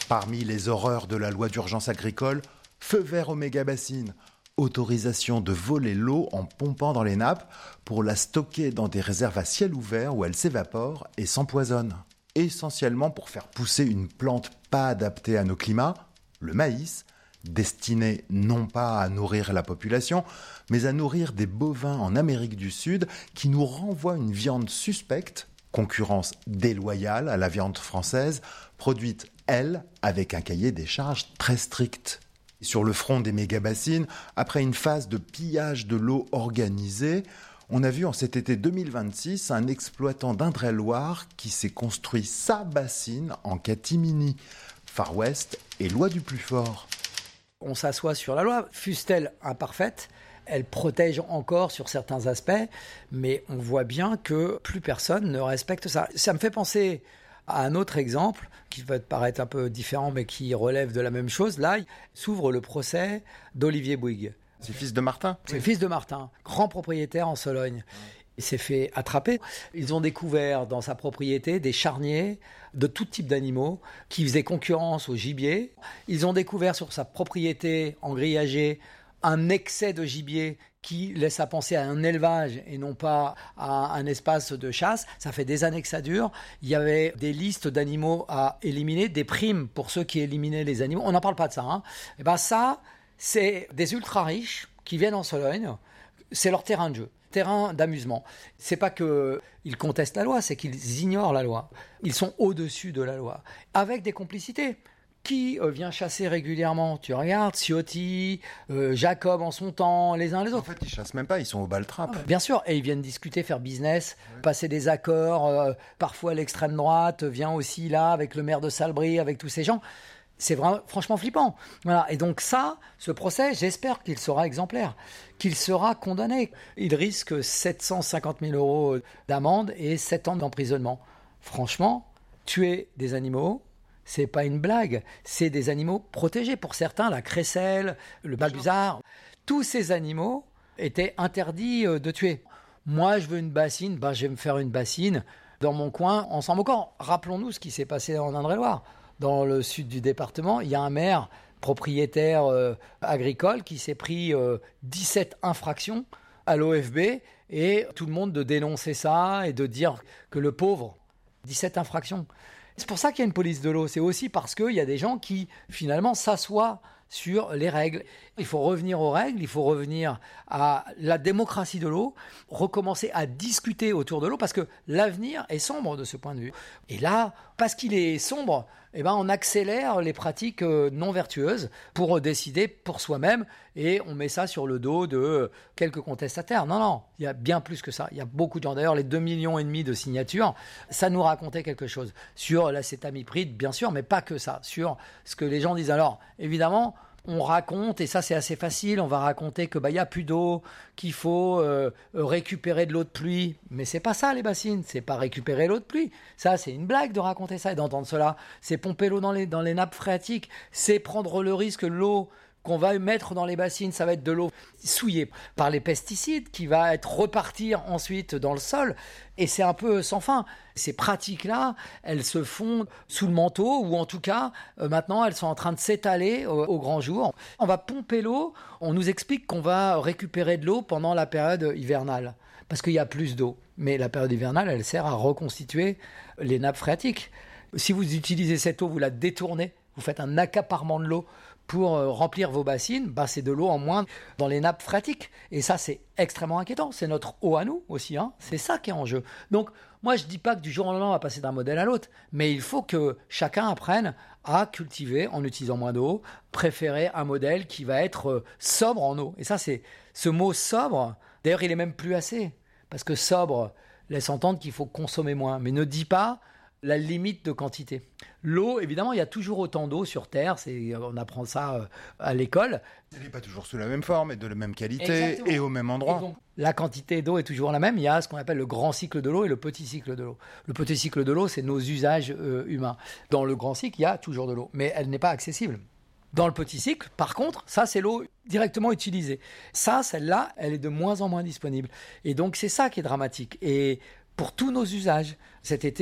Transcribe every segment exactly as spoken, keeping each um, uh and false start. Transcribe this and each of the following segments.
Parmi les horreurs de la loi d'urgence agricole, feu vert aux méga-bassines, autorisation de voler l'eau en pompant dans les nappes pour la stocker dans des réserves à ciel ouvert où elle s'évapore et s'empoisonne. Essentiellement pour faire pousser une plante pas adaptée à nos climats, le maïs, destiné non pas à nourrir la population, mais à nourrir des bovins en Amérique du Sud qui nous renvoient une viande suspecte, concurrence déloyale à la viande française, produite, elle, avec un cahier des charges très strict. Sur le front des méga-bassines, après une phase de pillage de l'eau organisée, on a vu en cet été deux mille vingt-six un exploitant d'Indre-et-Loire qui s'est construit sa bassine en catimini. Far West et loi du plus fort. On s'assoit sur la loi, fût-elle imparfaite, elle protège encore sur certains aspects, mais on voit bien que plus personne ne respecte ça. Ça me fait penser à un autre exemple, qui va te paraître un peu différent, mais qui relève de la même chose. Là, s'ouvre le procès d'Olivier Bouygues. C'est le fils de Martin. C'est le fils de Martin, grand propriétaire en Sologne. Il s'est fait attraper. Ils ont découvert dans sa propriété des charniers de tout type d'animaux qui faisaient concurrence au gibier. Ils ont découvert sur sa propriété engrillagée un excès de gibier qui laisse à penser à un élevage et non pas à un espace de chasse. Ça fait des années que ça dure. Il y avait des listes d'animaux à éliminer, des primes pour ceux qui éliminaient les animaux. On n'en parle pas de ça. Hein. Et ben ça, c'est des ultra riches qui viennent en Sologne. C'est leur terrain de jeu, terrain d'amusement. C'est pas qu'ils contestent la loi, c'est qu'ils ignorent la loi. Ils sont au-dessus de la loi, avec des complicités. Qui euh, vient chasser régulièrement? Tu regardes, Ciotti, euh, Jacob en son temps, les uns les autres. En fait, ils chassent même pas, ils sont au baltrap. Ah, bien sûr, et ils viennent discuter, faire business, ouais. passer des accords. Euh, parfois, l'extrême droite vient aussi là, avec le maire de Salbris, avec tous ces gens. C'est vraiment, franchement flippant. Voilà. Et donc ça, ce procès, j'espère qu'il sera exemplaire, qu'il sera condamné. Il risque sept cent cinquante mille euros d'amende et sept ans d'emprisonnement. Franchement, tuer des animaux, c'est pas une blague, c'est des animaux protégés. Pour certains, la crécelle, le balbuzard, tous ces animaux étaient interdits de tuer. Moi, je veux une bassine, ben, je vais me faire une bassine dans mon coin en s'en moquant. Rappelons-nous ce qui s'est passé en Indre-et-Loire. Dans le sud du département, il y a un maire propriétaire euh, agricole qui s'est pris euh, dix-sept infractions à l'O F B et tout le monde de dénoncer ça et de dire que le pauvre, dix-sept infractions. C'est pour ça qu'il y a une police de l'eau. C'est aussi parce qu'il y a des gens qui, finalement, s'assoient sur les règles. Il faut revenir aux règles, il faut revenir à la démocratie de l'eau, recommencer à discuter autour de l'eau, parce que l'avenir est sombre de ce point de vue. Et là, parce qu'il est sombre, eh ben, on accélère les pratiques non vertueuses pour décider pour soi-même, et on met ça sur le dos de quelques contestataires. Non, non, il y a bien plus que ça. Il y a beaucoup de gens. D'ailleurs, les deux millions et demi de signatures, ça nous racontait quelque chose. Sur l'acétamipride, bien sûr, mais pas que ça. Sur ce que les gens disent. Alors, évidemment, on raconte, et ça c'est assez facile, on va raconter que bah, y a plus d'eau, qu'il faut euh, récupérer de l'eau de pluie. Mais c'est pas ça les bassines, c'est pas récupérer l'eau de pluie. Ça c'est une blague de raconter ça et d'entendre cela. C'est pomper l'eau dans les, dans les nappes phréatiques, c'est prendre le risque, l'eau qu'on va mettre dans les bassines, ça va être de l'eau souillée par les pesticides qui va être repartir ensuite dans le sol. Et c'est un peu sans fin. Ces pratiques-là, elles se font sous le manteau, ou en tout cas, euh, maintenant, elles sont en train de s'étaler au, au grand jour. On va pomper l'eau, on nous explique qu'on va récupérer de l'eau pendant la période hivernale, parce qu'il y a plus d'eau. Mais la période hivernale, elle sert à reconstituer les nappes phréatiques. Si vous utilisez cette eau, vous la détournez, vous faites un accaparement de l'eau pour remplir vos bassines, bah c'est de l'eau en moins dans les nappes phréatiques. Et ça, c'est extrêmement inquiétant. C'est notre eau à nous aussi. Hein. C'est ça qui est en jeu. Donc, moi, je ne dis pas que du jour au lendemain, on va passer d'un modèle à l'autre. Mais il faut que chacun apprenne à cultiver en utilisant moins d'eau, préférer un modèle qui va être sobre en eau. Et ça, c'est ce mot sobre. D'ailleurs, il est même plus assez. Parce que sobre laisse entendre qu'il faut consommer moins. Mais ne dit pas la limite de quantité. L'eau, évidemment, il y a toujours autant d'eau sur Terre, c'est, on apprend ça à l'école. Elle n'est pas toujours sous la même forme et de la même qualité. Exactement. Et au même endroit. Donc, la quantité d'eau est toujours la même. Il y a ce qu'on appelle le grand cycle de l'eau et le petit cycle de l'eau. Le petit cycle de l'eau, c'est nos usages euh, humains. Dans le grand cycle, il y a toujours de l'eau, mais elle n'est pas accessible. Dans le petit cycle, par contre, ça, c'est l'eau directement utilisée. Ça, celle-là, elle est de moins en moins disponible. Et donc, c'est ça qui est dramatique. Et pour tous nos usages, cet été,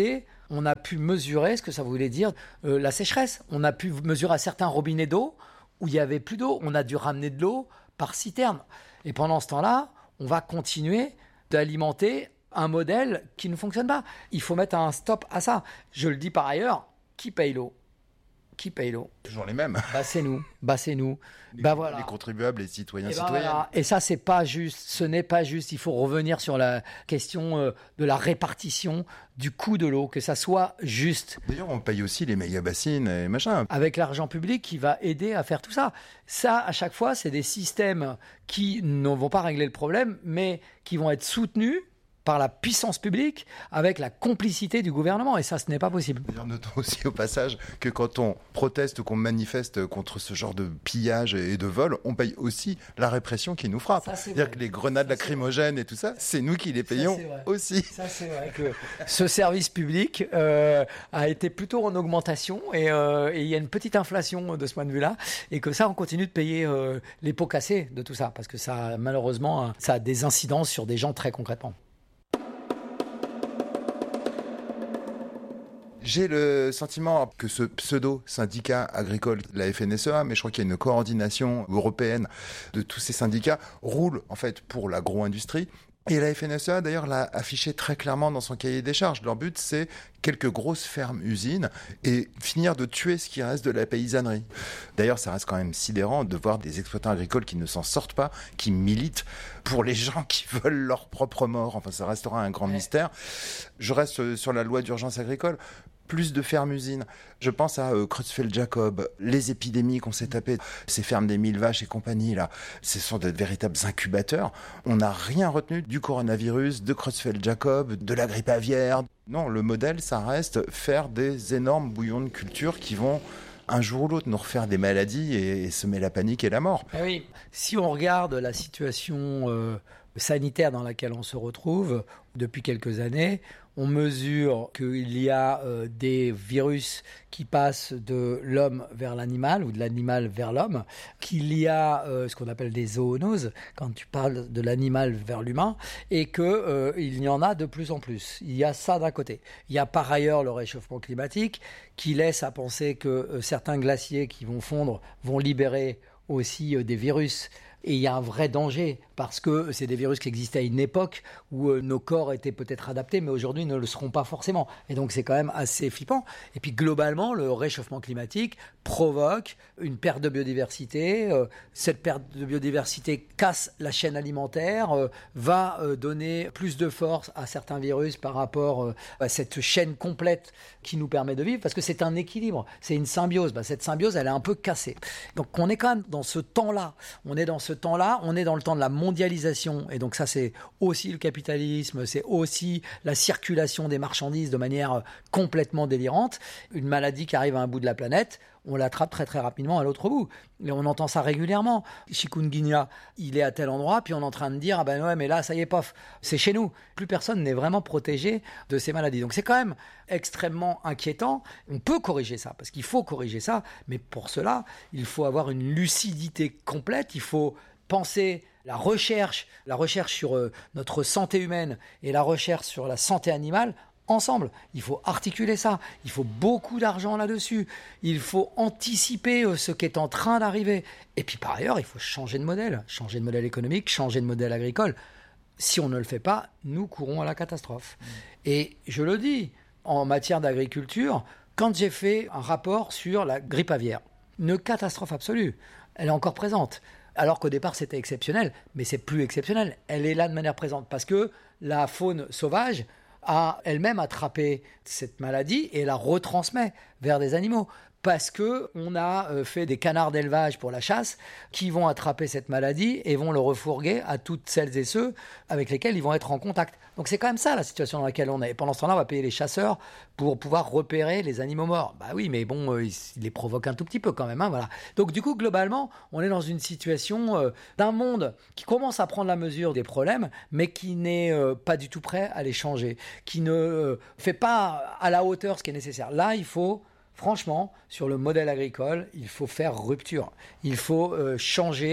on a pu mesurer ce que ça voulait dire euh, la sécheresse. On a pu mesurer à certains robinets d'eau où il n'y avait plus d'eau. On a dû ramener de l'eau par citerne. Et pendant ce temps-là, on va continuer d'alimenter un modèle qui ne fonctionne pas. Il faut mettre un stop à ça. Je le dis par ailleurs, qui paye l'eau ? Qui paye l'eau ? Toujours les mêmes. Bah c'est nous. Bah c'est nous. Les, bah voilà. Les contribuables, les citoyens, et bah citoyennes. Voilà. Et ça, c'est pas juste. Ce n'est pas juste. Il faut revenir sur la question euh, de la répartition du coût de l'eau, que ça soit juste. D'ailleurs, on paye aussi les méga-bassines et machin. Avec l'argent public qui va aider à faire tout ça. Ça, à chaque fois, c'est des systèmes qui ne vont pas régler le problème, mais qui vont être soutenus par la puissance publique, avec la complicité du gouvernement. Et ça, ce n'est pas possible. D'ailleurs, notons aussi au passage que quand on proteste ou qu'on manifeste contre ce genre de pillage et de vol, on paye aussi la répression qui nous frappe. Ça, c'est-à-dire vrai. Que les grenades ça, lacrymogènes et tout ça, c'est nous qui les payons ça, aussi. Ça, c'est vrai que ce service public euh, a été plutôt en augmentation et euh, il y a une petite inflation de ce point de vue-là et que ça, on continue de payer euh, les pots cassés de tout ça parce que ça, malheureusement, ça a des incidences sur des gens très concrètement. J'ai le sentiment que ce pseudo-syndicat agricole, la F N S E A, mais je crois qu'il y a une coordination européenne de tous ces syndicats, roule en fait pour l'agro-industrie. Et la F N S E A, d'ailleurs, l'a affiché très clairement dans son cahier des charges. Leur but, c'est quelques grosses fermes-usines et finir de tuer ce qui reste de la paysannerie. D'ailleurs, ça reste quand même sidérant de voir des exploitants agricoles qui ne s'en sortent pas, qui militent pour les gens qui veulent leur propre mort. Enfin, ça restera un grand mystère. Je reste sur la loi d'urgence agricole. Plus de fermes-usines. Je pense à euh, Creutzfeldt-Jacob, les épidémies qu'on s'est tapées, ces fermes des mille vaches et compagnie, là, ce sont de véritables incubateurs. On n'a rien retenu du coronavirus, de Creutzfeldt-Jacob, de la grippe aviaire. Non, le modèle, ça reste faire des énormes bouillons de culture qui vont un jour ou l'autre nous refaire des maladies et, et semer la panique et la mort. Oui, si on regarde la situation euh, sanitaire dans laquelle on se retrouve depuis quelques années, on mesure qu'il y a euh, des virus qui passent de l'homme vers l'animal ou de l'animal vers l'homme, qu'il y a euh, ce qu'on appelle des zoonoses quand tu parles de l'animal vers l'humain et qu'il euh, y en a de plus en plus. Il y a ça d'un côté. Il y a par ailleurs le réchauffement climatique qui laisse à penser que euh, certains glaciers qui vont fondre vont libérer aussi euh, des virus. Et il y a un vrai danger parce que c'est des virus qui existaient à une époque où euh, nos corps étaient peut-être adaptés, mais aujourd'hui ne le seront pas forcément. Et donc c'est quand même assez flippant. Et puis globalement, le réchauffement climatique provoque une perte de biodiversité. Euh, cette perte de biodiversité casse la chaîne alimentaire, euh, va euh, donner plus de force à certains virus par rapport euh, à cette chaîne complète qui nous permet de vivre, parce que c'est un équilibre, c'est une symbiose. Bah, cette symbiose, elle est un peu cassée. Donc on est quand même dans ce temps-là. On est dans ce temps-là, on est dans le temps de la mondialisation, et donc ça c'est aussi le capitalisme, c'est aussi la circulation des marchandises de manière complètement délirante. Une maladie qui arrive à un bout de la planète, on l'attrape très très rapidement à l'autre bout. Et on entend ça régulièrement. Chikungunya, il est à tel endroit, puis on est en train de dire, ah ben ouais, mais là, ça y est, pof, c'est chez nous. Plus personne n'est vraiment protégé de ces maladies. Donc c'est quand même extrêmement inquiétant. On peut corriger ça, parce qu'il faut corriger ça, mais pour cela, il faut avoir une lucidité complète, il faut penser la recherche, la recherche sur euh, notre santé humaine et la recherche sur la santé animale ensemble. Il faut articuler ça. Il faut beaucoup d'argent là-dessus. Il faut anticiper ce qui est en train d'arriver. Et puis par ailleurs, il faut changer de modèle. Changer de modèle économique, changer de modèle agricole. Si on ne le fait pas, nous courons à la catastrophe. Mmh. Et je le dis, en matière d'agriculture, quand j'ai fait un rapport sur la grippe aviaire, une catastrophe absolue, elle est encore présente. Alors qu'au départ, c'était exceptionnel, mais c'est plus exceptionnel. Elle est là de manière présente parce que la faune sauvage a elle-même attrapé cette maladie et la retransmet vers des animaux. Parce qu'on a fait des canards d'élevage pour la chasse qui vont attraper cette maladie et vont le refourguer à toutes celles et ceux avec lesquels ils vont être en contact. Donc c'est quand même ça la situation dans laquelle on est. Et pendant ce temps-là, on va payer les chasseurs pour pouvoir repérer les animaux morts. Bah oui, mais bon, euh, ils les provoquent un tout petit peu quand même. Hein, voilà. Donc du coup, globalement, on est dans une situation euh, d'un monde qui commence à prendre la mesure des problèmes, mais qui n'est euh, pas du tout prêt à les changer, qui ne euh, fait pas à la hauteur ce qui est nécessaire. Là, il faut... Franchement, sur le modèle agricole, il faut faire rupture. Il faut euh, changer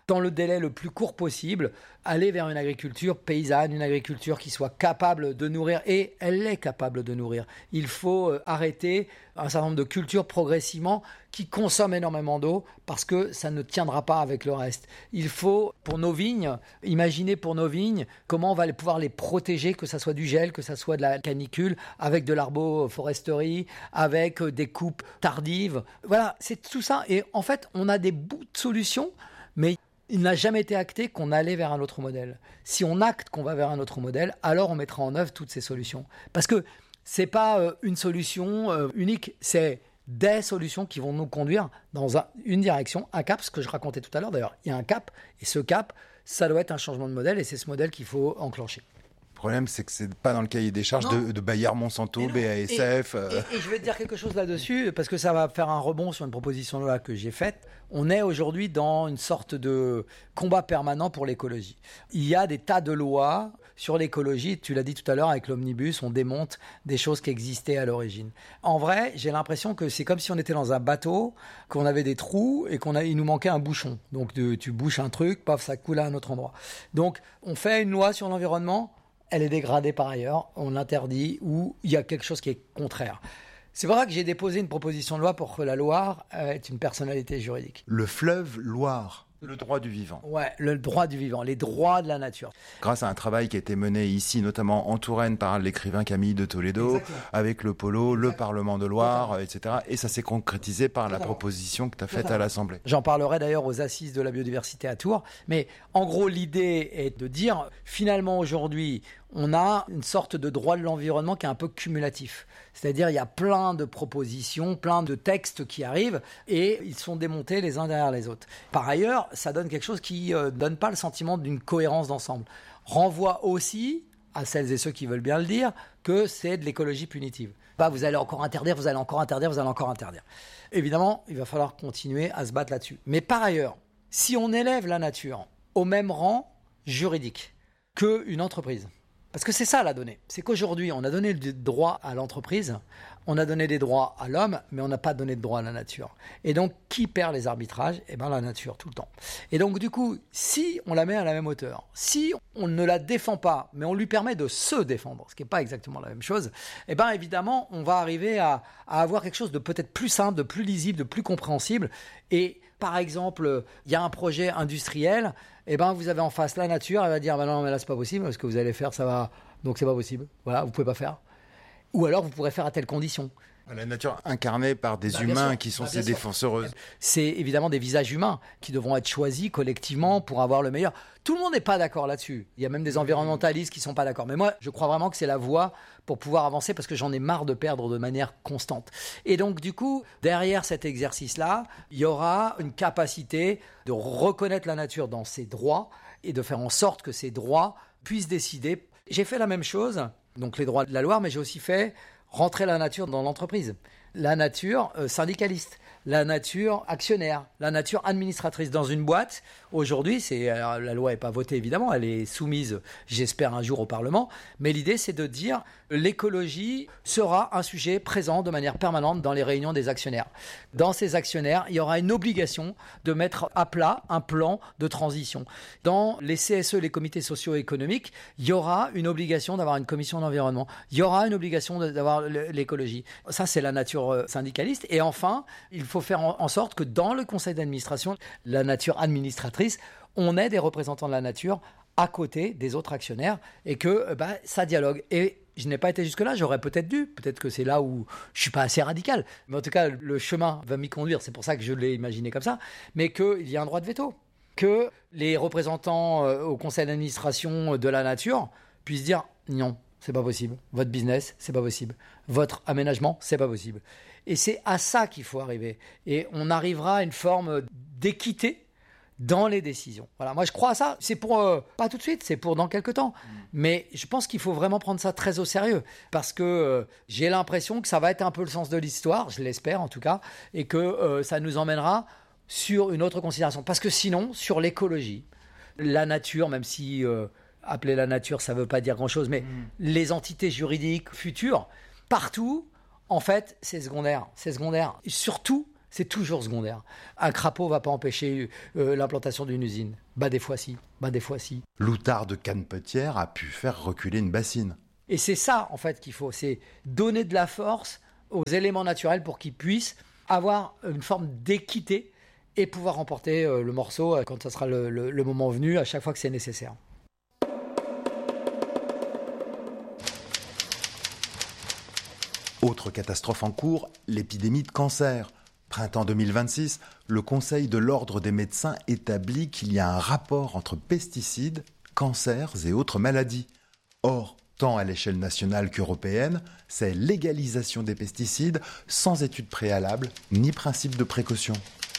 dans le délai le plus court possible, aller vers une agriculture paysanne, une agriculture qui soit capable de nourrir, et elle est capable de nourrir. Il faut euh, arrêter un certain nombre de cultures progressivement qui consomment énormément d'eau parce que ça ne tiendra pas avec le reste. Il faut, pour nos vignes, imaginer pour nos vignes comment on va pouvoir les protéger, que ça soit du gel, que ça soit de la canicule, avec de l'arboforesterie, avec des coupes tardives. Voilà, c'est tout ça. Et en fait, on a des bouts de solutions, mais il n'a jamais été acté qu'on allait vers un autre modèle. Si on acte qu'on va vers un autre modèle, alors on mettra en œuvre toutes ces solutions. Parce que ce n'est pas euh, une solution euh, unique, c'est des solutions qui vont nous conduire dans un, une direction, un cap, ce que je racontais tout à l'heure d'ailleurs. Il y a un cap, et ce cap, ça doit être un changement de modèle, et c'est ce modèle qu'il faut enclencher. Le problème, c'est que c'est pas dans le cahier des charges de, de Bayer, Monsanto, B A S F. Et, euh... et, et je vais te dire quelque chose là-dessus, parce que ça va faire un rebond sur une proposition de loi que j'ai faite. On est aujourd'hui dans une sorte de combat permanent pour l'écologie. Il y a des tas de lois sur l'écologie. Tu l'as dit tout à l'heure, avec l'omnibus, on démonte des choses qui existaient à l'origine. En vrai, j'ai l'impression que c'est comme si on était dans un bateau, qu'on avait des trous et qu'il nous manquait un bouchon. Donc de, tu bouches un truc, paf, ça coule à un autre endroit. Donc on fait une loi sur l'environnement, elle est dégradée par ailleurs, on l'interdit, ou il y a quelque chose qui est contraire. C'est pour ça que j'ai déposé une proposition de loi pour que la Loire euh, ait une personnalité juridique. Le fleuve Loire, le droit du vivant. Ouais, le droit du vivant, les droits de la nature. Grâce à un travail qui a été mené ici, notamment en Touraine, par l'écrivain Camille de Toledo, Exactement. Avec le Polo, Exactement. Le Parlement de Loire, Exactement. et cetera. Et ça s'est concrétisé par Exactement. La proposition que tu as faite à l'Assemblée. J'en parlerai d'ailleurs aux assises de la biodiversité à Tours. Mais en gros, l'idée est de dire, finalement aujourd'hui, on a une sorte de droit de l'environnement qui est un peu cumulatif. C'est-à-dire, il y a plein de propositions, plein de textes qui arrivent et ils sont démontés les uns derrière les autres. Par ailleurs, ça donne quelque chose qui ne euh, donne pas le sentiment d'une cohérence d'ensemble. Renvoie aussi, à celles et ceux qui veulent bien le dire, que c'est de l'écologie punitive. Bah, vous allez encore interdire, vous allez encore interdire, vous allez encore interdire. Évidemment, il va falloir continuer à se battre là-dessus. Mais par ailleurs, si on élève la nature au même rang juridique qu'une entreprise, parce que c'est ça la donnée. C'est qu'aujourd'hui, on a donné le droit à l'entreprise, on a donné des droits à l'homme, mais on n'a pas donné de droit à la nature. Et donc, qui perd les arbitrages ? Eh bien, la nature, tout le temps. Et donc, du coup, si on la met à la même hauteur, si on ne la défend pas, mais on lui permet de se défendre, ce qui n'est pas exactement la même chose, eh bien, évidemment, on va arriver à, à avoir quelque chose de peut-être plus simple, de plus lisible, de plus compréhensible. Et par exemple, il y a un projet industriel, eh ben, vous avez en face la nature, elle va dire bah non, mais là, c'est pas possible, ce que vous allez faire, ça va. Donc, c'est pas possible. Voilà, vous pouvez pas faire. Ou alors, vous pourrez faire à telle condition. La nature incarnée par des bah, humains qui sont bah, ses défenseuses. C'est évidemment des visages humains qui devront être choisis collectivement pour avoir le meilleur. Tout le monde n'est pas d'accord là-dessus. Il y a même des environnementalistes qui ne sont pas d'accord. Mais moi, je crois vraiment que c'est la voie pour pouvoir avancer parce que j'en ai marre de perdre de manière constante. Et donc, du coup, derrière cet exercice-là, il y aura une capacité de reconnaître la nature dans ses droits et de faire en sorte que ces droits puissent décider. J'ai fait la même chose, donc les droits de la Loire, mais j'ai aussi fait rentrer la nature dans l'entreprise. La nature euh, syndicaliste, la nature actionnaire, la nature administratrice dans une boîte. Aujourd'hui, c'est, alors, la loi n'est pas votée évidemment, elle est soumise, j'espère, un jour au Parlement. Mais l'idée, c'est de dire l'écologie sera un sujet présent de manière permanente dans les réunions des actionnaires. Dans ces actionnaires, il y aura une obligation de mettre à plat un plan de transition. Dans les C S E, les comités socio-économiques, il y aura une obligation d'avoir une commission d'environnement. Il y aura une obligation d'avoir l'écologie. Ça, c'est la nature syndicaliste. Et enfin, il faut faire en sorte que dans le conseil d'administration, la nature administratrice, on ait des représentants de la nature à côté des autres actionnaires et que bah, ça dialogue. Et je n'ai pas été jusque-là, j'aurais peut-être dû. Peut-être que c'est là où je ne suis pas assez radical. Mais en tout cas, le chemin va m'y conduire. C'est pour ça que je l'ai imaginé comme ça. Mais qu'il y a un droit de veto. Que les représentants euh, au conseil d'administration de la nature puissent dire non, c'est pas possible. Votre business, c'est pas possible. Votre aménagement, c'est pas possible. Et c'est à ça qu'il faut arriver. Et on arrivera à une forme d'équité dans les décisions. Voilà, moi je crois à ça. C'est pour, euh, pas tout de suite, c'est pour dans quelques temps. Mmh. Mais je pense qu'il faut vraiment prendre ça très au sérieux. Parce que euh, j'ai l'impression que ça va être un peu le sens de l'histoire, je l'espère en tout cas, et que euh, ça nous emmènera sur une autre considération. Parce que sinon, sur l'écologie, la nature, même si euh, appeler la nature, ça ne veut pas dire grand-chose, mais mmh. les entités juridiques futures, partout, en fait, c'est secondaire. C'est secondaire. Et surtout, C'est toujours secondaire. Un crapaud ne va pas empêcher euh, l'implantation d'une usine. Bah des fois si, bah des fois si. L'outard de Cannepetière a pu faire reculer une bassine. Et c'est ça en fait qu'il faut, c'est donner de la force aux éléments naturels pour qu'ils puissent avoir une forme d'équité et pouvoir remporter euh, le morceau quand ça sera le, le, le moment venu, à chaque fois que c'est nécessaire. Autre catastrophe en cours, l'épidémie de cancer. Printemps deux mille vingt-six, le Conseil de l'Ordre des médecins établit qu'il y a un rapport entre pesticides, cancers et autres maladies. Or, tant à l'échelle nationale qu'européenne, c'est légalisation des pesticides sans étude préalable ni principe de précaution.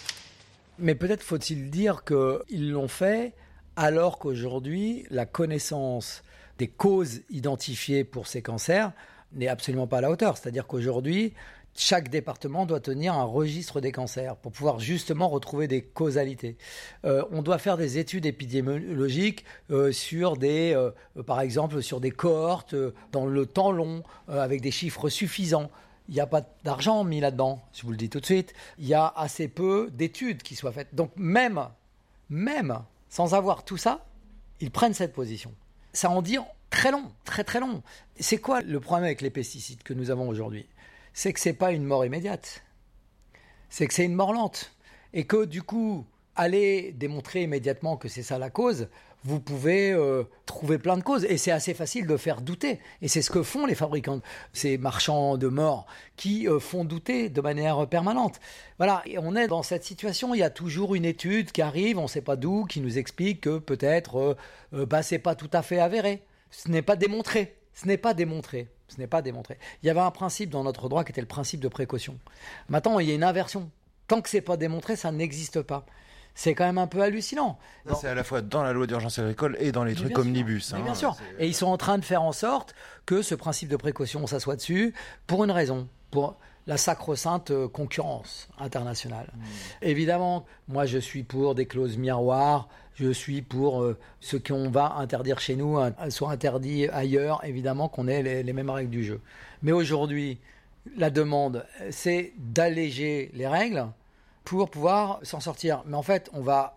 Mais peut-être faut-il dire qu'ils l'ont fait alors qu'aujourd'hui, la connaissance des causes identifiées pour ces cancers n'est absolument pas à la hauteur. C'est-à-dire qu'aujourd'hui, chaque département doit tenir un registre des cancers pour pouvoir justement retrouver des causalités. Euh, on doit faire des études épidémiologiques euh, sur des, euh, par exemple, sur des cohortes euh, dans le temps long, euh, avec des chiffres suffisants. Il n'y a pas d'argent mis là-dedans, je vous le dis tout de suite. Il y a assez peu d'études qui soient faites. Donc même, même sans avoir tout ça, ils prennent cette position. Ça en dit très long, très très long. C'est quoi le problème avec les pesticides que nous avons aujourd'hui ? C'est que ce n'est pas une mort immédiate. C'est que c'est une mort lente. Et que du coup, aller démontrer immédiatement que c'est ça la cause, vous pouvez euh, trouver plein de causes. Et c'est assez facile de faire douter. Et c'est ce que font les fabricants, ces marchands de mort, qui euh, font douter de manière permanente. Voilà, et on est dans cette situation. Il y a toujours une étude qui arrive, on ne sait pas d'où, qui nous explique que peut-être euh, euh, bah, ce n'est pas tout à fait avéré. Ce n'est pas démontré. Ce n'est pas démontré. Ce n'est pas démontré. Il y avait un principe dans notre droit qui était le principe de précaution. Maintenant, il y a une inversion. Tant que ce n'est pas démontré, ça n'existe pas. C'est quand même un peu hallucinant. Ça, c'est à la fois dans la loi d'urgence agricole et dans les mais trucs omnibus. Hein. Bien sûr. Et ils sont en train de faire en sorte que ce principe de précaution s'assoie dessus pour une raison, pour la sacro-sainte concurrence internationale. Mmh. Évidemment, moi je suis pour des clauses miroirs, je suis pour euh, ce qu'on va interdire chez nous, hein, soit interdit ailleurs, évidemment qu'on ait les, les mêmes règles du jeu. Mais aujourd'hui, la demande, c'est d'alléger les règles pour pouvoir s'en sortir. Mais en fait, on va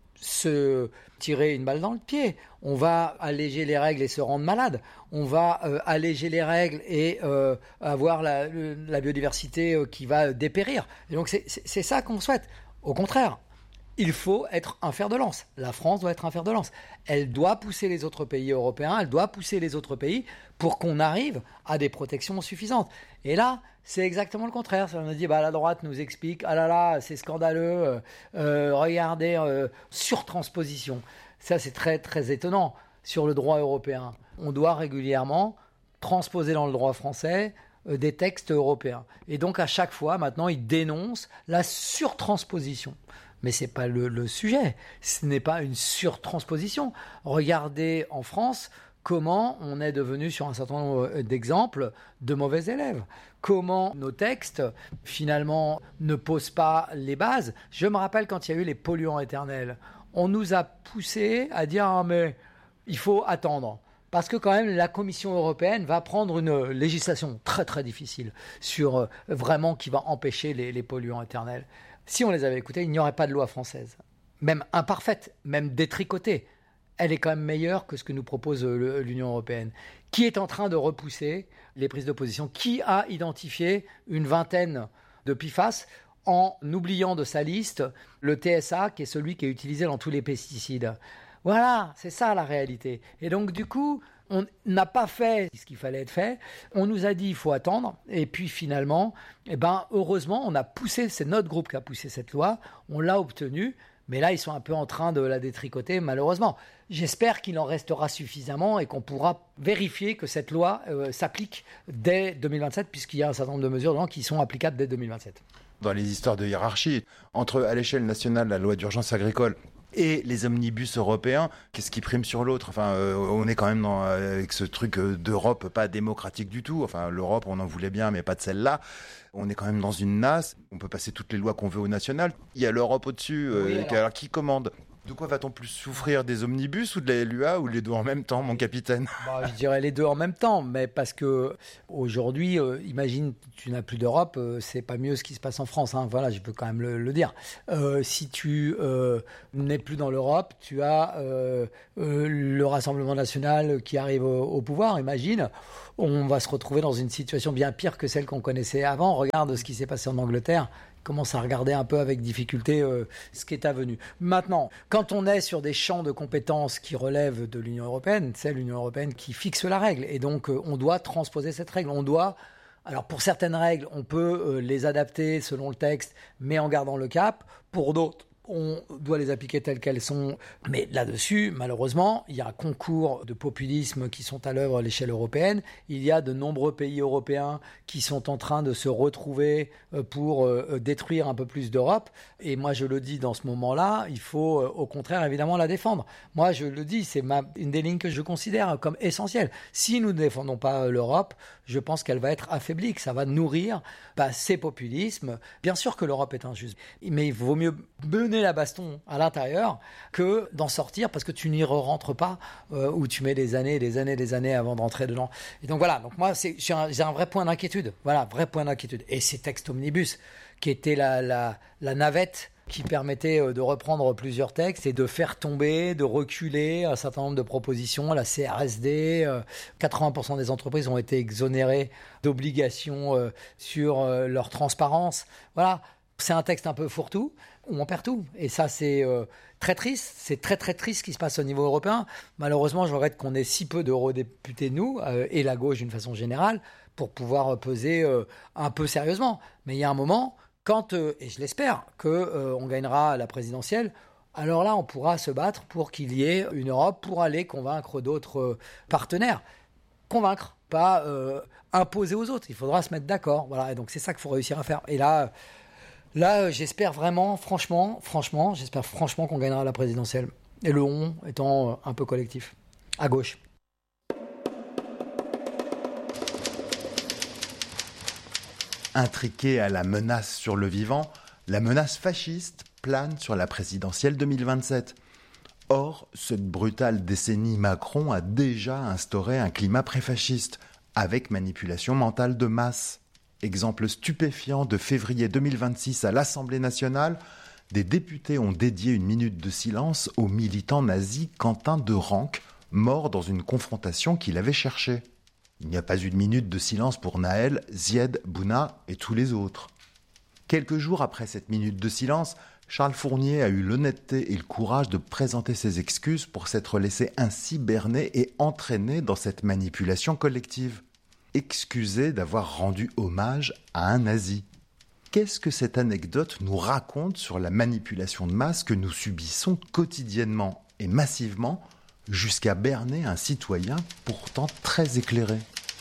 se tirer une balle dans le pied. On va alléger les règles et se rendre malade. On va euh, alléger les règles et euh, avoir la, la biodiversité euh, qui va dépérir. Et donc, c'est, c'est, c'est ça qu'on souhaite. Au contraire, il faut être un fer de lance. La France doit être un fer de lance. Elle doit pousser les autres pays européens, elle doit pousser les autres pays pour qu'on arrive à des protections suffisantes. Et là, c'est exactement le contraire. On nous dit, bah, la droite nous explique, ah là là, c'est scandaleux, euh, euh, regardez, euh, surtransposition. Ça, c'est très, très étonnant sur le droit européen. On doit régulièrement transposer dans le droit français euh, des textes européens. Et donc, à chaque fois, maintenant, ils dénoncent la surtransposition. Mais ce n'est pas le, le sujet, ce n'est pas une surtransposition. Regardez en France comment on est devenu sur un certain nombre d'exemples de mauvais élèves. Comment nos textes, finalement, ne posent pas les bases. Je me rappelle quand il y a eu les polluants éternels, on nous a poussé à dire ah, « mais il faut attendre ». Parce que quand même, la Commission européenne va prendre une législation très très difficile sur euh, vraiment qui va empêcher les, les polluants éternels. Si on les avait écoutés, il n'y aurait pas de loi française, même imparfaite, même détricotée. Elle est quand même meilleure que ce que nous propose le, l'Union européenne, qui est en train de repousser les prises de position, qui a identifié une vingtaine de P F A S en oubliant de sa liste le T S A, qui est celui qui est utilisé dans tous les pesticides. Voilà, c'est ça la réalité. Et donc du coup, on n'a pas fait ce qu'il fallait être fait. On nous a dit il faut attendre. Et puis finalement, eh ben, heureusement, on a poussé, c'est notre groupe qui a poussé cette loi, on l'a obtenue. Mais là, ils sont un peu en train de la détricoter, malheureusement. J'espère qu'il en restera suffisamment et qu'on pourra vérifier que cette loi euh, s'applique dès deux mille vingt-sept, puisqu'il y a un certain nombre de mesures dedans qui sont applicables dès deux mille vingt-sept. Dans les histoires de hiérarchie, entre à l'échelle nationale la loi d'urgence agricole et les omnibus européens, qu'est-ce qui prime sur l'autre ? Enfin, euh, on est quand même dans, euh, avec ce truc euh, d'Europe pas démocratique du tout. Enfin, l'Europe, on en voulait bien, mais pas de celle-là. On est quand même dans une nasse. On peut passer toutes les lois qu'on veut au national. Il y a l'Europe au-dessus. Euh, oui, alors... alors, qui commande ? De quoi va-t-on plus souffrir, des omnibus ou de la L U A, ou les deux en même temps, mon capitaine? Bah, je dirais les deux en même temps, mais parce que aujourd'hui, euh, imagine, tu n'as plus d'Europe, euh, c'est pas mieux ce qui se passe en France. Hein, voilà, je peux quand même le, le dire. Euh, si tu euh, n'es plus dans l'Europe, tu as euh, euh, le Rassemblement national qui arrive au, au pouvoir. Imagine, on va se retrouver dans une situation bien pire que celle qu'on connaissait avant. Regarde ce qui s'est passé en Angleterre. Commence à regarder un peu avec difficulté euh, ce qui est avenu. Maintenant, quand on est sur des champs de compétences qui relèvent de l'Union européenne, c'est l'Union européenne qui fixe la règle. Et donc, euh, on doit transposer cette règle. On doit... Alors, pour certaines règles, on peut euh, les adapter selon le texte, mais en gardant le cap. Pour d'autres, on doit les appliquer telles qu'elles sont. Mais là-dessus, malheureusement, il y a un concours de populisme qui sont à l'œuvre à l'échelle européenne. Il y a de nombreux pays européens qui sont en train de se retrouver pour détruire un peu plus d'Europe. Et moi, je le dis dans ce moment-là, il faut au contraire, évidemment, la défendre. Moi, je le dis, c'est ma, une des lignes que je considère comme essentielle. Si nous ne défendons pas l'Europe, je pense qu'elle va être affaiblie, que ça va nourrir bah, ces populismes. Bien sûr que l'Europe est injuste, mais il vaut mieux mener la baston à l'intérieur que d'en sortir parce que tu n'y rentres pas euh, ou tu mets des années, des années, des années avant de rentrer dedans. Et donc voilà, donc moi c'est, j'ai, un, j'ai un vrai point d'inquiétude, voilà, vrai point d'inquiétude. Et ces textes omnibus qui étaient la, la, la navette qui permettait de reprendre plusieurs textes et de faire tomber, de reculer un certain nombre de propositions. La C R S D, euh, quatre-vingts pour cent des entreprises ont été exonérées d'obligations euh, sur euh, leur transparence. Voilà, c'est un texte un peu fourre-tout où on perd tout. Et ça, c'est euh, très triste. C'est très, très triste ce qui se passe au niveau européen. Malheureusement, je regrette qu'on ait si peu d'eurodéputés, nous, euh, et la gauche d'une façon générale, pour pouvoir peser euh, un peu sérieusement. Mais il y a un moment... Quand, euh, et je l'espère, qu'on euh, gagnera la présidentielle, alors là, on pourra se battre pour qu'il y ait une Europe pour aller convaincre d'autres euh, partenaires. Convaincre, pas euh, imposer aux autres. Il faudra se mettre d'accord. Voilà, et donc c'est ça qu'il faut réussir à faire. Et là, là, j'espère vraiment, franchement, franchement, j'espère franchement qu'on gagnera la présidentielle. Et le on étant euh, un peu collectif, à gauche. Intriquée à la menace sur le vivant, la menace fasciste plane sur la présidentielle deux mille vingt-sept. Or, cette brutale décennie Macron a déjà instauré un climat pré-fasciste, avec manipulation mentale de masse. Exemple stupéfiant de février deux mille vingt-six à l'Assemblée nationale, des députés ont dédié une minute de silence au militant nazi Quentin de Ranc, mort dans une confrontation qu'il avait cherchée. Il n'y a pas eu de minute de silence pour Naël, Zied, Bouna et tous les autres. Quelques jours après cette minute de silence, Charles Fournier a eu l'honnêteté et le courage de présenter ses excuses pour s'être laissé ainsi berner et entraîner dans cette manipulation collective. Excusé d'avoir rendu hommage à un nazi. Qu'est-ce que cette anecdote nous raconte sur la manipulation de masse que nous subissons quotidiennement et massivement jusqu'à berner un citoyen pourtant très éclairé?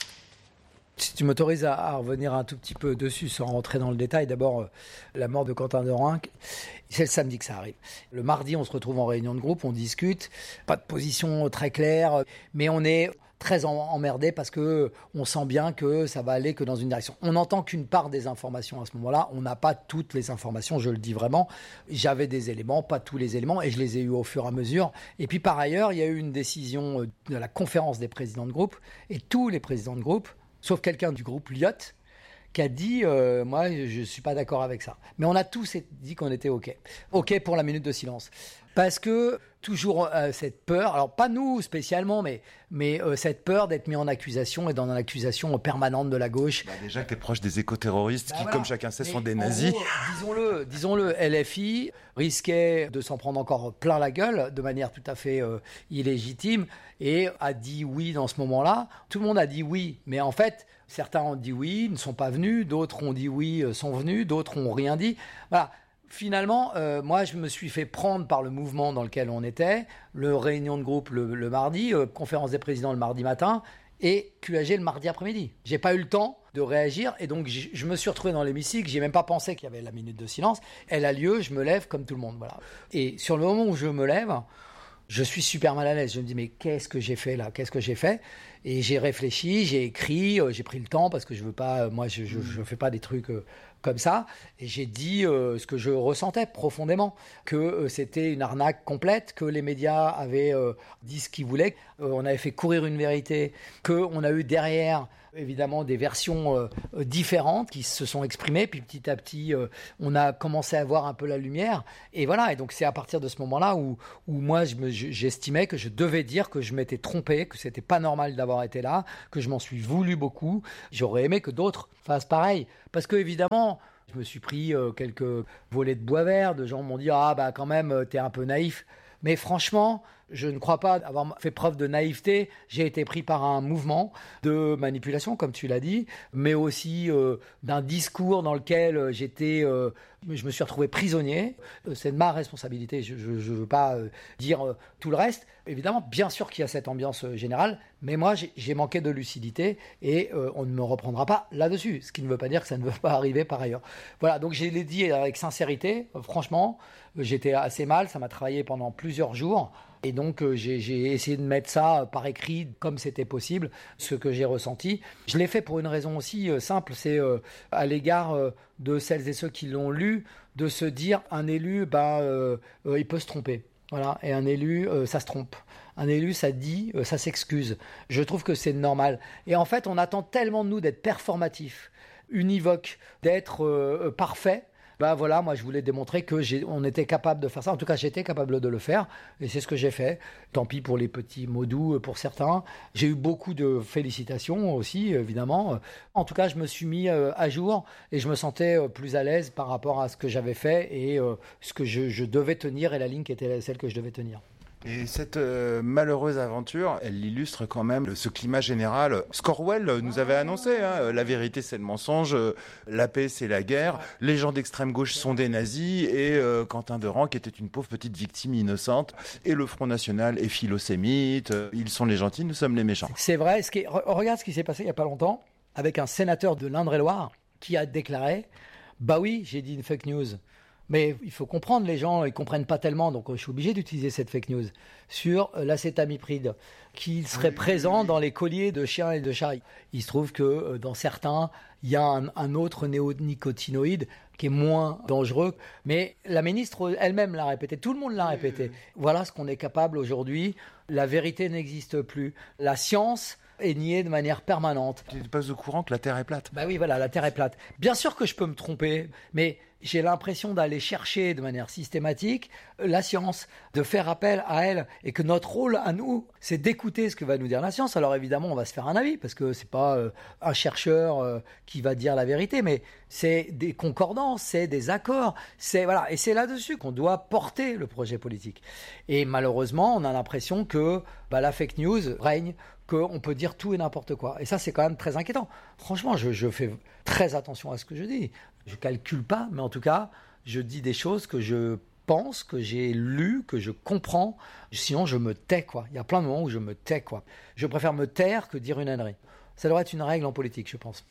Si tu m'autorises à, à revenir un tout petit peu dessus sans rentrer dans le détail, d'abord euh, la mort de Quentin de Ranc, c'est le samedi que ça arrive. Le mardi, on se retrouve en réunion de groupe, on discute, pas de position très claire, mais on est très emmerdé parce que on sent bien que ça va aller que dans une direction. On n'entend qu'une part des informations à ce moment-là. On n'a pas toutes les informations, je le dis vraiment. J'avais des éléments, pas tous les éléments, et je les ai eus au fur et à mesure. Et puis par ailleurs, il y a eu une décision de la conférence des présidents de groupe, et tous les présidents de groupe, sauf quelqu'un du groupe Lyot, qui a dit euh, « moi, je ne suis pas d'accord avec ça ». Mais on a tous dit qu'on était OK. OK pour la minute de silence. Parce que toujours euh, cette peur, alors pas nous spécialement, mais, mais euh, cette peur d'être mis en accusation et dans l'accusation permanente de la gauche. Bah déjà que tu es proche des écoterroristes bah qui, voilà. Comme chacun sait, mais sont des nazis. Gros, disons-le, disons-le, L F I risquait de s'en prendre encore plein la gueule de manière tout à fait euh, illégitime et a dit oui dans ce moment-là. Tout le monde a dit oui, mais en fait, certains ont dit oui, ne sont pas venus, d'autres ont dit oui, sont venus, d'autres ont rien dit. Voilà. Finalement, euh, moi, je me suis fait prendre par le mouvement dans lequel on était, le réunion de groupe le, le mardi, euh, conférence des présidents le mardi matin et Q A G le mardi après-midi. J'ai pas eu le temps de réagir et donc je, je me suis retrouvé dans l'hémicycle. J'ai même pas pensé qu'il y avait la minute de silence. Elle a lieu, je me lève comme tout le monde, voilà. Et sur le moment où je me lève, je suis super mal à l'aise. Je me dis mais qu'est-ce que j'ai fait là ? Qu'est-ce que j'ai fait ? Et j'ai réfléchi, j'ai écrit, euh, j'ai pris le temps parce que je veux pas, euh, moi je, je, je fais pas des trucs. Euh, comme ça, et j'ai dit euh, ce que je ressentais profondément, que euh, c'était une arnaque complète, que les médias avaient euh, dit ce qu'ils voulaient, euh, on avait fait courir une vérité, qu'on a eu derrière évidemment des versions euh, différentes qui se sont exprimées, puis petit à petit euh, on a commencé à voir un peu la lumière, et voilà, et donc c'est à partir de ce moment-là où, où moi je me, j'estimais que je devais dire que je m'étais trompé, que c'était pas normal d'avoir été là, que je m'en suis voulu beaucoup. J'aurais aimé que d'autres fassent pareil, parce que évidemment je me suis pris euh, quelques volets de bois vert, de gens m'ont dit ah bah quand même t'es un peu naïf, mais franchement je ne crois pas avoir fait preuve de naïveté. J'ai été pris par un mouvement de manipulation, comme tu l'as dit, mais aussi euh, d'un discours dans lequel j'étais, euh, je me suis retrouvé prisonnier. C'est de ma responsabilité, je ne veux pas euh, dire euh, tout le reste. Évidemment, bien sûr qu'il y a cette ambiance euh, générale, mais moi, j'ai, j'ai manqué de lucidité et euh, on ne me reprendra pas là-dessus, ce qui ne veut pas dire que ça ne veut pas arriver par ailleurs. Voilà, donc je l'ai dit avec sincérité, euh, franchement, j'étais assez mal, ça m'a travaillé pendant plusieurs jours. Et donc, euh, j'ai, j'ai essayé de mettre ça par écrit comme c'était possible, ce que j'ai ressenti. Je l'ai fait pour une raison aussi euh, simple, c'est euh, à l'égard euh, de celles et ceux qui l'ont lu, de se dire un élu, bah, euh, euh, il peut se tromper. Voilà. Et un élu, euh, ça se trompe. Un élu, ça dit, euh, ça s'excuse. Je trouve que c'est normal. Et en fait, on attend tellement de nous d'être performatifs, univoques, d'être euh, parfaits. Ben voilà, moi je voulais démontrer que j'ai, on était capable de faire ça. En tout cas, j'étais capable de le faire, et c'est ce que j'ai fait. Tant pis pour les petits mots doux pour certains. J'ai eu beaucoup de félicitations aussi, évidemment. En tout cas, je me suis mis à jour et je me sentais plus à l'aise par rapport à ce que j'avais fait et ce que je, je devais tenir et la ligne qui était celle que je devais tenir. Et cette euh, malheureuse aventure, elle illustre quand même le, ce climat général. Scorwell nous avait annoncé, hein, la vérité c'est le mensonge, euh, la paix c'est la guerre, les gens d'extrême gauche sont des nazis, et euh, Quentin Deran qui était une pauvre petite victime innocente, et le Front National est philosémite, euh, ils sont les gentils, nous sommes les méchants. C'est vrai, ce qui est, regarde ce qui s'est passé il n'y a pas longtemps, avec un sénateur de l'Indre-et-Loire qui a déclaré « Bah oui, j'ai dit une fake news ». Mais il faut comprendre, les gens, ils ne comprennent pas tellement, donc je suis obligé d'utiliser cette fake news, sur l'acétamipride, qui serait oui, présent oui, oui. dans les colliers de chiens et de chats. Il se trouve que dans certains, il y a un, un autre néonicotinoïde qui est moins dangereux, mais la ministre elle-même l'a répété, tout le monde l'a répété. Oui. Voilà ce qu'on est capable aujourd'hui, la vérité n'existe plus, la science est niée de manière permanente. Tu n'es pas au courant que la Terre est plate ? Bah oui, voilà, la Terre est plate. Bien sûr que je peux me tromper, mais j'ai l'impression d'aller chercher de manière systématique la science, de faire appel à elle, et que notre rôle à nous, c'est d'écouter ce que va nous dire la science. Alors évidemment, on va se faire un avis, parce que c'est pas euh, un chercheur euh, qui va dire la vérité, mais c'est des concordances, c'est des accords, c'est voilà, et c'est là-dessus qu'on doit porter le projet politique. Et malheureusement, on a l'impression que bah, la fake news règne, qu'on peut dire tout et n'importe quoi. Et ça, c'est quand même très inquiétant. Franchement, je, je fais très attention à ce que je dis. Je calcule pas, mais en tout cas, je dis des choses que je pense, que j'ai lues, que je comprends. Sinon, je me tais, quoi. Il y a plein de moments où je me tais, quoi. Je préfère me taire que dire une ânerie. Ça devrait être une règle en politique, je pense.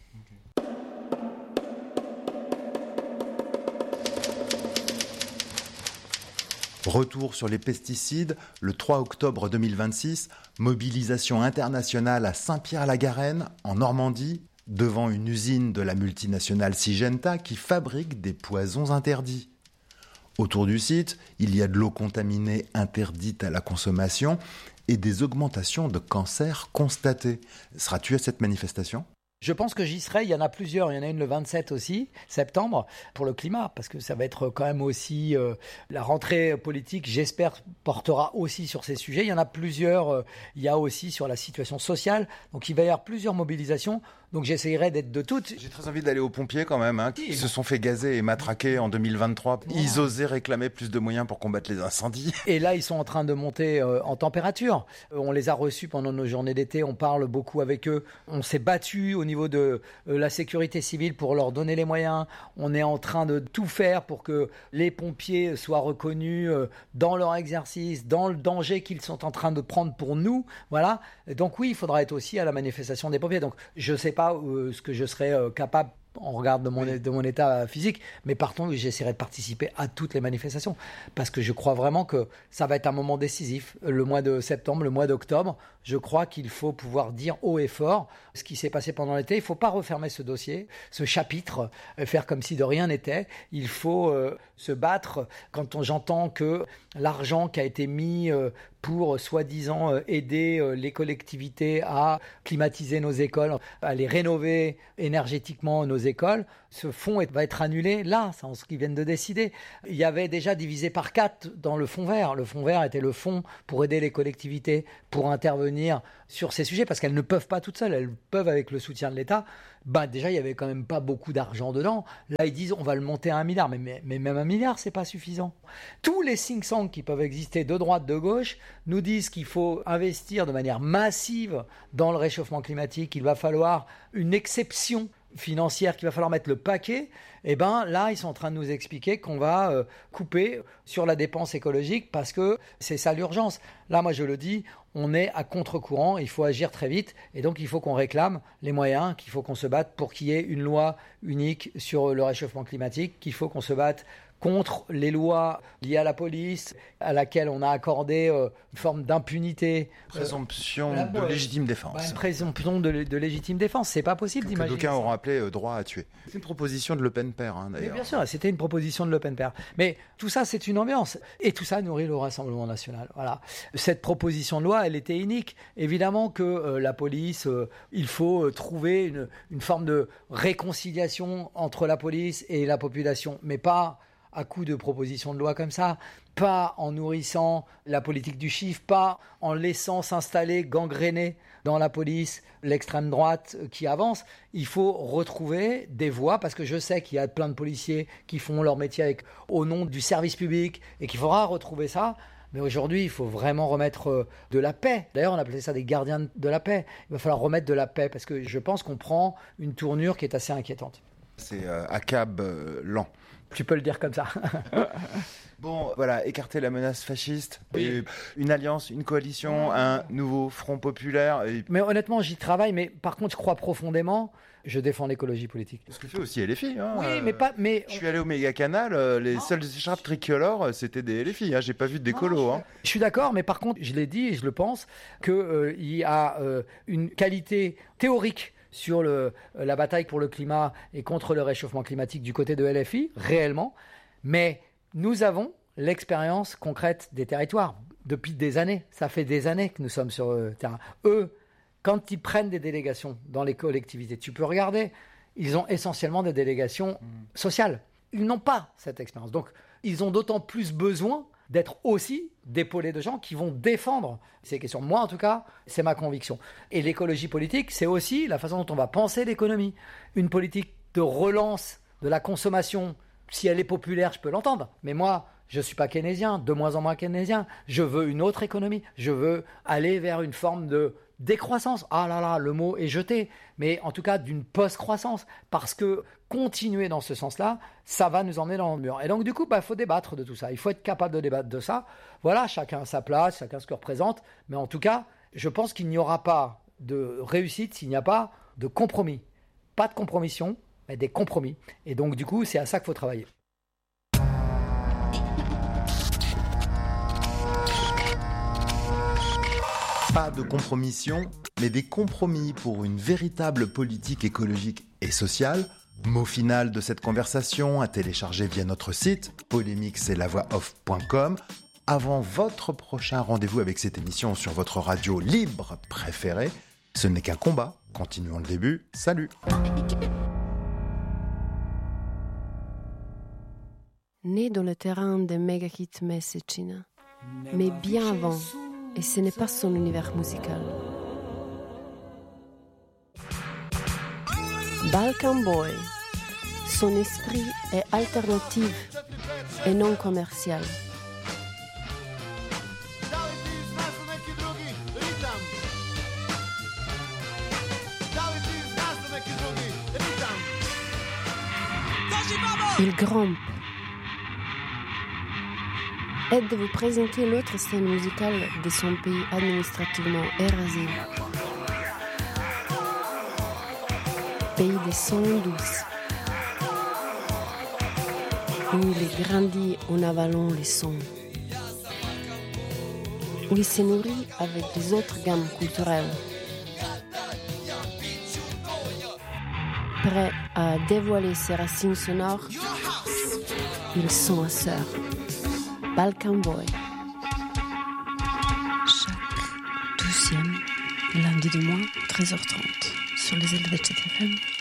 Retour sur les pesticides, le trois octobre deux mille vingt-six, mobilisation internationale à Saint-Pierre-la-Garenne, en Normandie, devant une usine de la multinationale Syngenta qui fabrique des poisons interdits. Autour du site, il y a de l'eau contaminée interdite à la consommation et des augmentations de cancers constatées. Seras-tu à cette manifestation ? Je pense que j'y serai, il y en a plusieurs, il y en a une le vingt-sept aussi, septembre, pour le climat, parce que ça va être quand même aussi, euh, la rentrée politique, j'espère, portera aussi sur ces sujets. Il y en a plusieurs, euh, il y a aussi sur la situation sociale, donc il va y avoir plusieurs mobilisations, donc j'essayerai d'être de toutes. J'ai très envie d'aller aux pompiers quand même, hein, qui se sont fait gazer et matraquer en deux mille vingt-trois. Ils osaient réclamer plus de moyens pour combattre les incendies. Et là, ils sont en train de monter euh, en température. Euh, on les a reçus pendant nos journées d'été, on parle beaucoup avec eux, on s'est battu au niveau niveau de euh, la sécurité civile pour leur donner les moyens. On est en train de tout faire pour que les pompiers soient reconnus euh, dans leur exercice, dans le danger qu'ils sont en train de prendre pour nous. Voilà. Et donc oui, il faudra être aussi à la manifestation des pompiers. Donc je ne sais pas euh, ce que je serai euh, capable en regard de mon, de mon état physique, mais par contre, j'essaierai de participer à toutes les manifestations, parce que je crois vraiment que ça va être un moment décisif, le mois de septembre, le mois d'octobre. je crois qu'il faut pouvoir dire haut et fort ce qui s'est passé pendant l'été. Il ne faut pas refermer ce dossier, ce chapitre, euh, faire comme si de rien n'était. Il faut euh, se battre quand on, j'entends que l'argent qui a été mis euh, pour soi-disant euh, aider euh, les collectivités à climatiser nos écoles, à les rénover énergétiquement nos écoles, ce fonds est, va être annulé là, c'est ce qu'ils viennent de décider. Il y avait déjà divisé par quatre dans le fonds vert. Le fonds vert était le fonds pour aider les collectivités, pour intervenir sur ces sujets, parce qu'elles ne peuvent pas toutes seules, elles peuvent avec le soutien de l'État. Ben, déjà, il n'y avait quand même pas beaucoup d'argent dedans. Là, ils disent on va le monter à un milliard. Mais, mais, mais même un milliard, c'est pas suffisant. Tous les think tanks qui peuvent exister de droite, de gauche, nous disent qu'il faut investir de manière massive dans le réchauffement climatique, qu'il va falloir une exception financière, qu'il va falloir mettre le paquet. Et ben là, ils sont en train de nous expliquer qu'on va euh, couper sur la dépense écologique parce que c'est ça l'urgence. Là, moi, je le dis, on est à contre-courant, il faut agir très vite et donc il faut qu'on réclame les moyens, qu'il faut qu'on se batte pour qu'il y ait une loi unique sur le réchauffement climatique, qu'il faut qu'on se batte contre les lois liées à la police, à laquelle on a accordé euh, une forme d'impunité. Présomption euh, de euh, légitime défense. Bah, une présomption de, de légitime défense, c'est pas possible que d'imaginer. D'aucuns ça. auront appelé euh, droit à tuer. C'est une proposition de Le Pen père, hein, d'ailleurs. Mais bien sûr, c'était une proposition de Le Pen père. Mais tout ça, c'est une ambiance. Et tout ça nourrit le Rassemblement national. Voilà. Cette proposition de loi, elle était unique. Évidemment que euh, la police, euh, il faut euh, trouver une, une forme de réconciliation entre la police et la population, mais pas à coup de propositions de loi comme ça, pas en nourrissant la politique du chiffre, pas en laissant s'installer, gangréner dans la police l'extrême droite qui avance. Il faut retrouver des voies, parce que je sais qu'il y a plein de policiers qui font leur métier avec, au nom du service public et qu'il faudra retrouver ça. Mais aujourd'hui, il faut vraiment remettre de la paix. D'ailleurs, on appelait ça des gardiens de la paix. Il va falloir remettre de la paix, parce que je pense qu'on prend une tournure qui est assez inquiétante. C'est euh, A C A B euh, lent. Tu peux le dire comme ça. Bon, voilà, écarter la menace fasciste, Oui. et une alliance, une coalition, un nouveau front populaire. Et... Mais honnêtement, j'y travaille, mais par contre, je crois profondément, je défends l'écologie politique. Ce que fait aussi L F I. Hein, Oui, euh, mais pas... Mais... Je suis allé au Méga Canal, euh, les Non. seules écharpes tricolores, euh, c'était des L F I. Hein, j'ai pas vu d'écolo. Non, Hein. Je suis d'accord, mais par contre, je l'ai dit et je le pense, qu'il euh, y a euh, une qualité théorique sur le, la bataille pour le climat et contre le réchauffement climatique du côté de L F I, réellement. Mais nous avons l'expérience concrète des territoires depuis des années. Ça fait des années que nous sommes sur le terrain. Eux, quand ils prennent des délégations dans les collectivités, tu peux regarder, ils ont essentiellement des délégations sociales. Ils n'ont pas cette expérience. Donc, ils ont d'autant plus besoin d'être aussi d'épaulés de gens qui vont défendre ces questions. Moi, en tout cas, c'est ma conviction. Et l'écologie politique, c'est aussi la façon dont on va penser l'économie. Une politique de relance de la consommation, si elle est populaire, je peux l'entendre. Mais moi, je ne suis pas keynésien, de moins en moins keynésien. Je veux une autre économie. Je veux aller vers une forme de décroissance. Ah là là, le mot est jeté. Mais en tout cas, d'une post-croissance. Parce que continuer dans ce sens-là, ça va nous emmener dans le mur. Et donc, du coup, bah, faut débattre de tout ça. Il faut être capable de débattre de ça. Voilà, chacun a sa place, chacun ce que représente. Mais en tout cas, je pense qu'il n'y aura pas de réussite s'il n'y a pas de compromis. Pas de compromission, mais des compromis. Et donc, du coup, c'est à ça qu'il faut travailler. Pas de compromission, mais des compromis pour une véritable politique écologique et sociale. Mot final de cette conversation à télécharger via notre site polémique c'est la voix off point com. Avant votre prochain rendez-vous avec cette émission sur votre radio libre préférée, ce n'est qu'un combat. Continuons le début. Salut. Né dans le terrain des méga-hits Messicina, mais bien avant, et ce n'est pas son univers musical. Balkan Boy, son esprit est alternatif et non commercial. Il grimpe. Aide de vous présenter l'autre scène musicale de son pays administrativement érasé. Pays des sons douces, où il est grandi en avalant les sons. où il s'est nourri avec des autres gammes culturelles. Prêt à dévoiler ses racines sonores, ils sont à sœur. Balkan Boy. Chaque douzième lundi du mois, treize heures trente, sur les Helvetian F M.